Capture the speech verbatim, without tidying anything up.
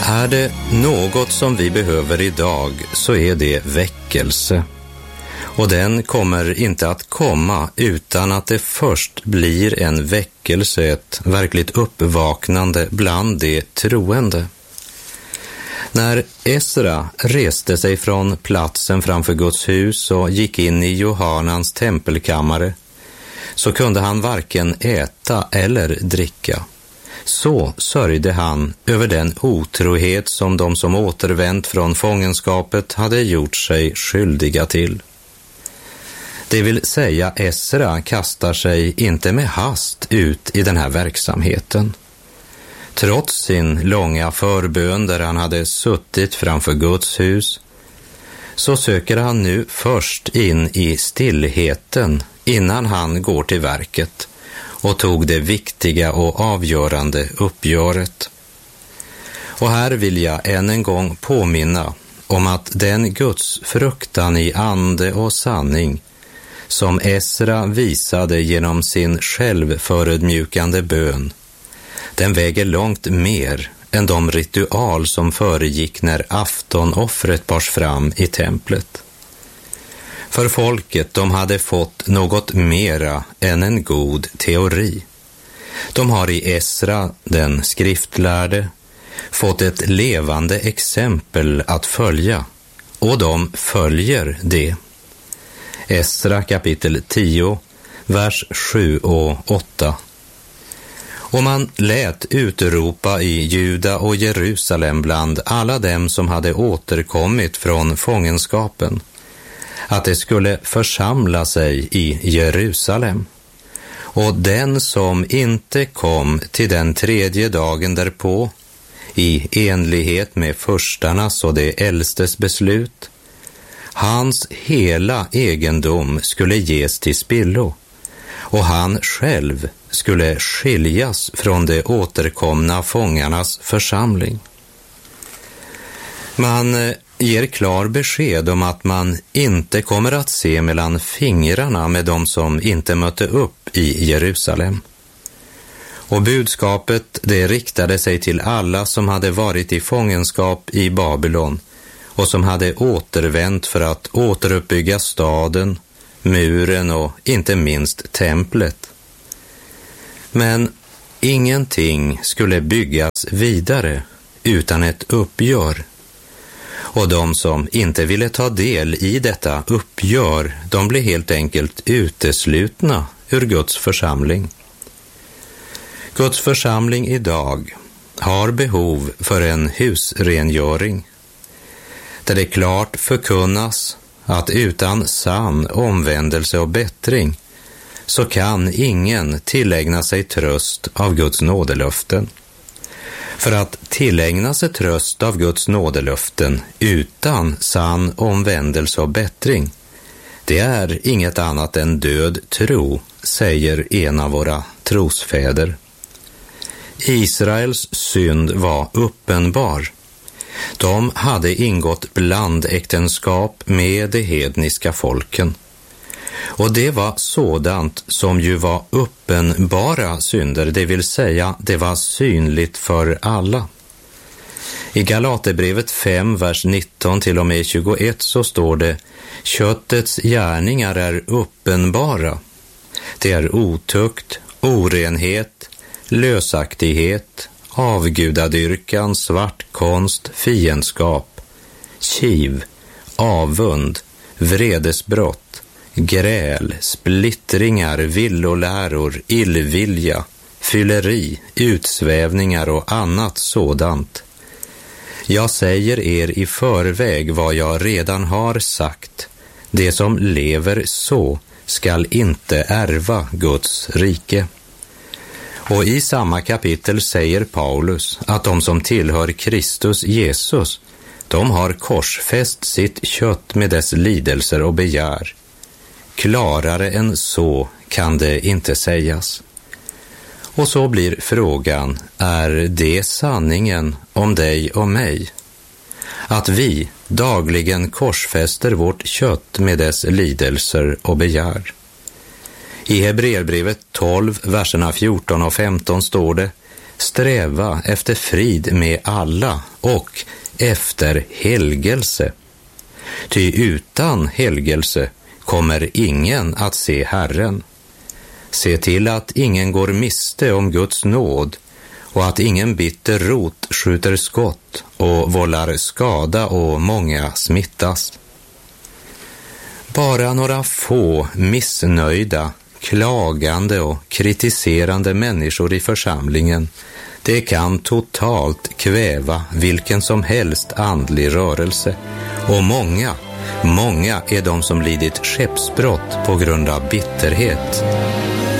Är det något som vi behöver idag så är det väckelse. Och den kommer inte att komma utan att det först blir en väckelse, ett verkligt uppvaknande bland de troende. När Esra reste sig från platsen framför Guds hus och gick in i Johanans tempelkammare så kunde han varken äta eller dricka. Så sörjde han över den otrohet som de som återvänt från fångenskapet hade gjort sig skyldiga till. Det vill säga, Esra kastar sig inte med hast ut i den här verksamheten. Trots sin långa förbön där han hade suttit framför Guds hus så söker han nu först in i stillheten innan han går till verket och tog det viktiga och avgörande uppgöret. Och här vill jag än en gång påminna om att den Guds fruktan i ande och sanning som Esra visade genom sin självförödmjukande bön, den väger långt mer än de ritual som föregick när aftonoffret bars fram i templet. För folket, de hade fått något mera än en god teori. De har i Esra, den skriftlärde, fått ett levande exempel att följa, och de följer det. Esra kapitel tio, vers sju och åtta. Och man lät utropa i Juda och Jerusalem bland alla dem som hade återkommit från fångenskapen, att det skulle församla sig i Jerusalem. Och den som inte kom till den tredje dagen därpå, i enlighet med förstarnas och de äldstes beslut, hans hela egendom skulle ges till spillo, och han själv skulle skiljas från de återkomna fångarnas församling. Man ger klar besked om att man inte kommer att se mellan fingrarna med de som inte mötte upp i Jerusalem. Och budskapet, det riktade sig till alla som hade varit i fångenskap i Babylon och som hade återvänt för att återuppbygga staden, muren och inte minst templet. Men ingenting skulle byggas vidare utan ett uppgör. Och de som inte ville ta del i detta uppgör, de blev helt enkelt uteslutna ur Guds församling. Guds församling idag har behov för en husrengöring, där det klart förkunnas att utan sann omvändelse och bättring så kan ingen tillägna sig tröst av Guds nådelöften. För att tillägna sig tröst av Guds nådelöften utan sann omvändelse och bättring, det är inget annat än död tro, säger en av våra trosfäder. Israels synd var uppenbar. De hade ingått blandäktenskap med de hedniska folken. Och det var sådant som ju var uppenbara synder, det vill säga det var synligt för alla. I Galaterbrevet fem, vers nitton till och med tjugoett så står det: köttets gärningar är uppenbara. Det är otukt, orenhet, lösaktighet, avgudadyrkan, svartkonst, fiendskap, kiv, avund, vredesbrott, gräl, splittringar, villoläror, illvilja, fylleri, utsvävningar och annat sådant. Jag säger er i förväg vad jag redan har sagt: det som lever så skall inte ärva Guds rike. Och i samma kapitel säger Paulus att de som tillhör Kristus Jesus, de har korsfäst sitt kött med dess lidelser och begär. Klarare än så kan det inte sägas. Och så blir frågan, är det sanningen om dig och mig? Att vi dagligen korsfäster vårt kött med dess lidelser och begär. I Hebreerbrevet tolv, verserna fjorton och femton står det: sträva efter frid med alla och efter helgelse. Ty utan helgelse kommer ingen att se Herren. Se till att ingen går miste om Guds nåd och att ingen bitter rot skjuter skott och vållar skada och många smittas. Bara några få missnöjda, klagande och kritiserande människor i församlingen, det kan totalt kväva vilken som helst andlig rörelse. Och många, många är de som lidit skeppsbrott på grund av bitterhet.